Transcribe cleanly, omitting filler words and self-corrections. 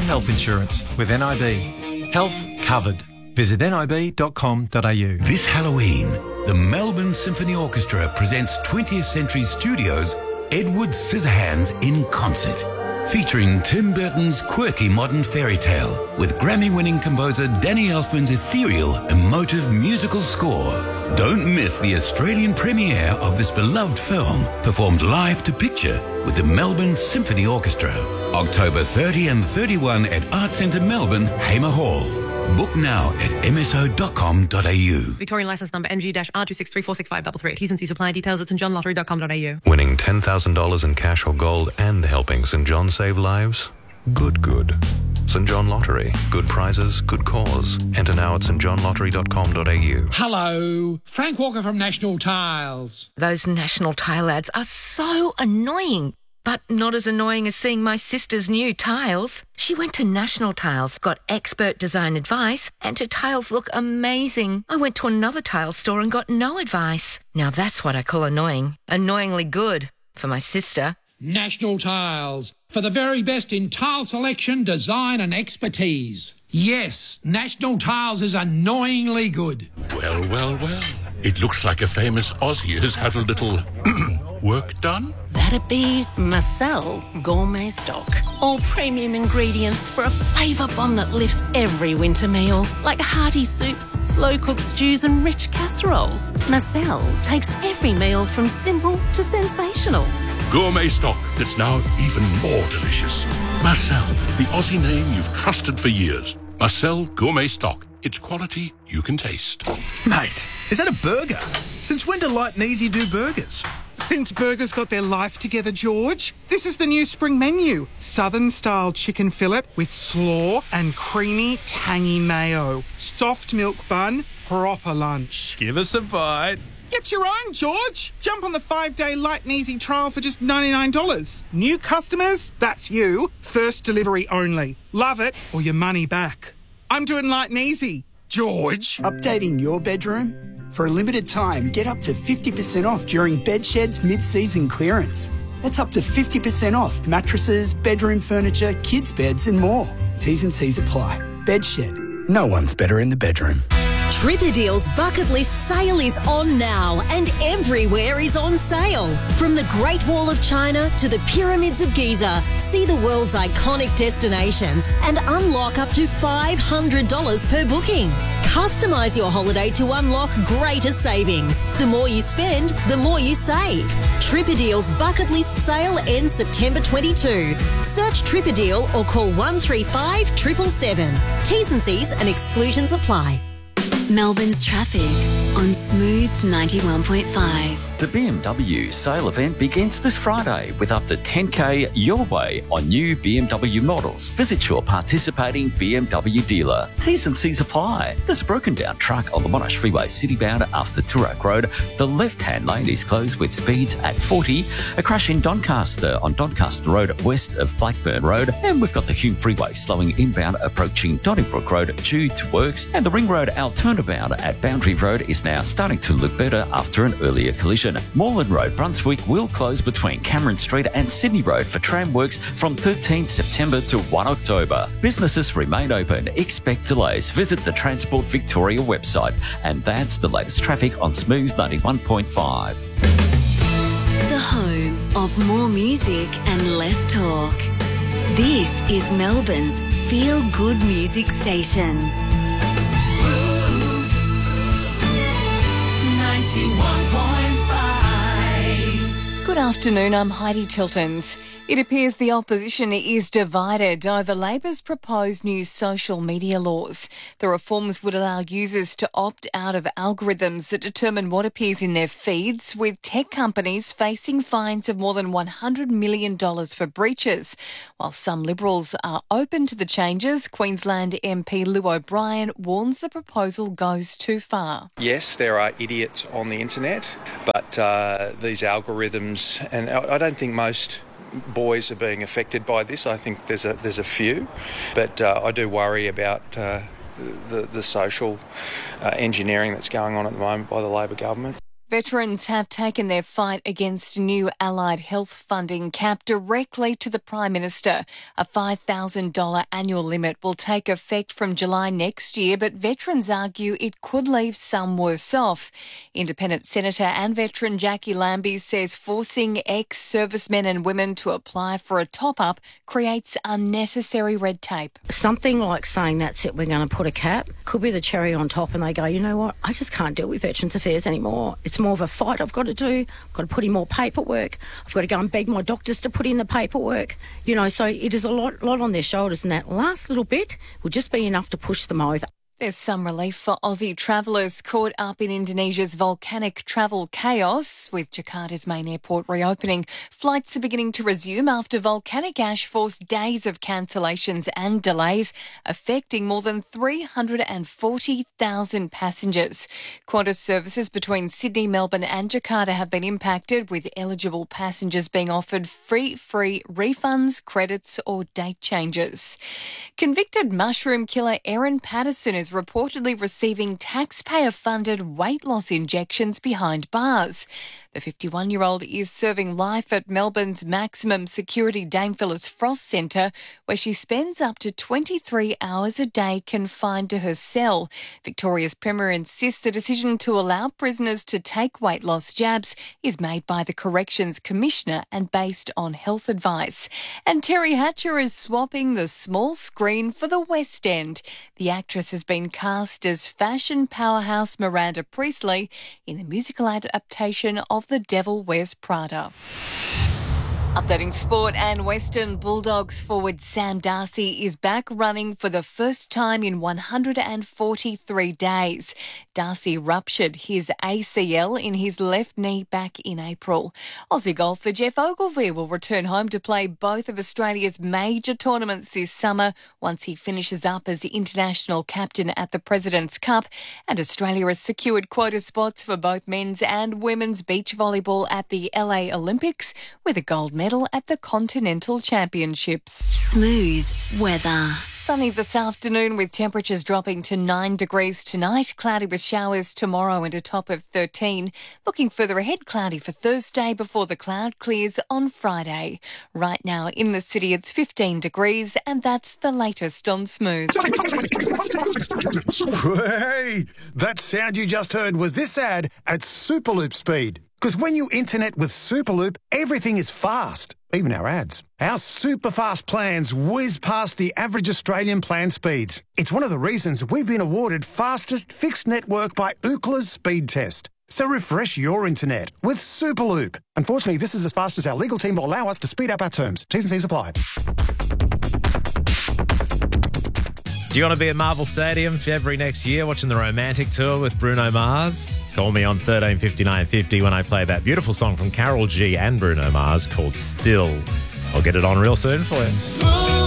health insurance with NIB. Health covered. Visit nib.com.au. This Halloween, the Melbourne Symphony Orchestra presents 20th Century Studios' Edward Scissorhands in concert, featuring Tim Burton's quirky modern fairy tale with Grammy-winning composer Danny Elfman's ethereal, emotive musical score. Don't miss the Australian premiere of this beloved film, performed live to picture with the Melbourne Symphony Orchestra. October 30 and 31 at Arts Centre Melbourne, Hamer Hall. Book now at mso.com.au. Victorian licence number MG-R26346533. T's and C's apply. Details at stjohnlottery.com.au. Winning $10,000 in cash or gold and helping St John save lives? Good. St John Lottery. Good prizes, good cause. Enter now at stjohnlottery.com.au. Hello, Frank Walker from National Tiles. Those National Tile ads are so annoying. But not as annoying as seeing my sister's new tiles. She went to National Tiles, got expert design advice, and her tiles look amazing. I went to another tile store and got no advice. Now that's what I call annoying. Annoyingly good for my sister. National Tiles, for the very best in tile selection, design and expertise. Yes, National Tiles is annoyingly good. Well. It looks like a famous Aussie has had a little work done. That'd be Marcel Gourmet Stock. All premium ingredients for a flavour bomb that lifts every winter meal, like hearty soups, slow-cooked stews and rich casseroles. Marcel takes every meal from simple to sensational. Gourmet stock that's now even more delicious. Marcel, the Aussie name you've trusted for years. Marcel Gourmet Stock. It's quality you can taste. Mate, is that a burger? Since when do Light and Easy do burgers? Since burgers got their life together, George. This is the new spring menu. Southern-style chicken fillet with slaw and creamy, tangy mayo. Soft milk bun, proper lunch. Give us a bite. Get your own, George. Jump on the 5-day Light and Easy trial for just $99. New customers, that's you. First delivery only. Love it or your money back. I'm doing Light and Easy. George. Updating your bedroom? For a limited time, get up to 50% off during Bedshed's mid-season clearance. That's up to 50% off mattresses, bedroom furniture, kids' beds and more. T's and C's apply. Bedshed. No one's better in the bedroom. Tripperdeal's bucket list sale is on now and everywhere is on sale. From the Great Wall of China to the Pyramids of Giza, see the world's iconic destinations and unlock up to $500 per booking. Customise your holiday to unlock greater savings. The more you spend, the more you save. Tripperdeal's bucket list sale ends September 22. Search Tripperdeal or call 135 777. T's and C's and exclusions apply. Melbourne's traffic on Smooth 91.5. The BMW sale event begins this Friday with up to $10,000 your way on new BMW models. Visit your participating BMW dealer. T's and C's apply. There's a broken down truck on the Monash Freeway citybound after Toorak Road. The left-hand lane is closed with speeds at 40. A crash in Doncaster on Doncaster Road west of Blackburn Road. And we've got the Hume Freeway slowing inbound approaching Donnybrook Road due to works. And the Ring Road out turnabout at Boundary Road is now starting to look better after an earlier collision. Moreland Road, Brunswick will close between Cameron Street and Sydney Road for tram works from 13 September to 1 October. Businesses remain open. Expect delays. Visit the Transport Victoria website. And that's the latest traffic on Smooth 91.5. The home of more music and less talk. This is Melbourne's feel-good music station. Smooth 91.5. Good afternoon, I'm Heidi Tiltons. It appears the opposition is divided over Labor's proposed new social media laws. The reforms would allow users to opt out of algorithms that determine what appears in their feeds, with tech companies facing fines of more than $100 million for breaches. While some Liberals are open to the changes, Queensland MP Lou O'Brien warns the proposal goes too far. Yes, there are idiots on the internet, but these algorithms, and I don't think most boys are being affected by this. I think there's a few, but I do worry about the social engineering that's going on at the moment by the Labor government. Veterans have taken their fight against new allied health funding cap directly to the Prime Minister. A $5,000 annual limit will take effect from July next year, but veterans argue it could leave some worse off. Independent Senator and veteran Jackie Lambie says forcing ex-servicemen and women to apply for a top-up creates unnecessary red tape. Something like saying that's it, we're going to put a cap, could be the cherry on top, and they go, you know what, I just can't deal with Veterans Affairs anymore. It's more of a fight I've got to do. I've got to put in more paperwork. I've got to go and beg my doctors to put in the paperwork. You know, so it is a lot on their shoulders, and that last little bit will just be enough to push them over. There's some relief for Aussie travellers caught up in Indonesia's volcanic travel chaos. With Jakarta's main airport reopening, flights are beginning to resume after volcanic ash forced days of cancellations and delays, affecting more than 340,000 passengers. Qantas services between Sydney, Melbourne and Jakarta have been impacted, with eligible passengers being offered free refunds, credits or date changes. Convicted mushroom killer Erin Patterson is reportedly receiving taxpayer-funded weight loss injections behind bars. The 51-year-old is serving life at Melbourne's maximum security Dame Phyllis Frost Centre, where she spends up to 23 hours a day confined to her cell. Victoria's Premier insists the decision to allow prisoners to take weight loss jabs is made by the Corrections Commissioner and based on health advice. And Terry Hatcher is swapping the small screen for the West End. The actress has been cast as fashion powerhouse Miranda Priestley in the musical adaptation of The Devil Wears Prada. Updating sport, and Western Bulldogs forward Sam Darcy is back running for the first time in 143 days. Darcy ruptured his ACL in his left knee back in April. Aussie golfer Jeff Ogilvy will return home to play both of Australia's major tournaments this summer once he finishes up as the international captain at the President's Cup, and Australia has secured quota spots for both men's and women's beach volleyball at the LA Olympics with a gold medal at the Continental Championships. Smooth weather. Sunny this afternoon with temperatures dropping to 9 degrees tonight. Cloudy with showers tomorrow and a top of 13. Looking further ahead, cloudy for Thursday before the cloud clears on Friday. Right now in the city it's 15 degrees, and that's the latest on Smooth. Hey, that sound you just heard was this ad at Superloop speed. Because when you internet with Superloop, everything is fast, even our ads. Our super fast plans whiz past the average Australian plan speeds. It's one of the reasons we've been awarded fastest fixed network by Ookla's speed test. So refresh your internet with Superloop. Unfortunately, this is as fast as our legal team will allow us to speed up our terms. T's and C's apply. Do you want to be at Marvel Stadium February next year watching the Romantic Tour with Bruno Mars? Call me on 13 59 50 when I play that beautiful song from Karol G and Bruno Mars called Still. I'll get it on real soon for you.